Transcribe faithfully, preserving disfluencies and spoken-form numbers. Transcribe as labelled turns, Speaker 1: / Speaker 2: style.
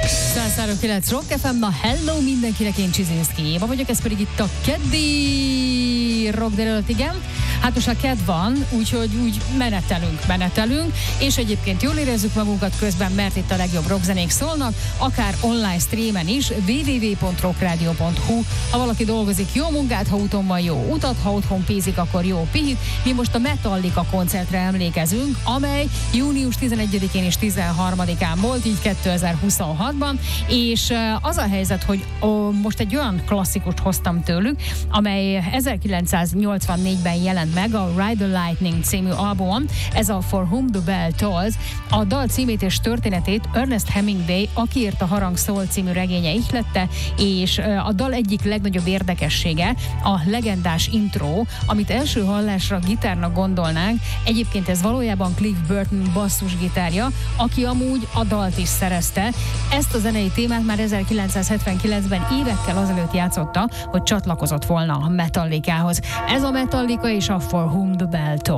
Speaker 1: száz három kilenc Rock ef em, na hello mindenkinek, én Csizinszki Éva vagyok, ez pedig itt a keddi rock délelőtt, igen. Hát most a kedd van, úgyhogy úgy menetelünk, menetelünk, és egyébként jól érezzük magunkat közben, mert itt a legjobb rockzenék szólnak, akár online streamen is, double-u double-u double-u pont rockradio pont hu. Ha valaki dolgozik, jó munkát, ha úton van, jó utat, ha otthon pízik, akkor jó pihit. Mi most a Metallica koncertre emlékezünk, amely június tizenegyedikén és tizenharmadikán volt, így kétezer-huszonhatban, és az a helyzet, hogy ó, most egy olyan klasszikust hoztam tőlük, amely ezerkilencszáznyolcvannégyben jelent meg a Ride the Lightning című albumon, ez a For Whom the Bell Tolls. A dal címét és történetét Ernest Hemingway, aki írt a Harang Szól című regénye ihlette, és a dal egyik legnagyobb érdekessége a legendás intro, amit első hallásra gitárnak gondolnánk, egyébként ez valójában Cliff Burton basszusgitárja, aki amúgy a dalt is szerezte. Ezt a zenei témát már ezerkilencszázhetvenkilencben évekkel azelőtt játszotta, hogy csatlakozott volna a Metallicához. Ez a Metallica és a For Whom the Bell Tolls.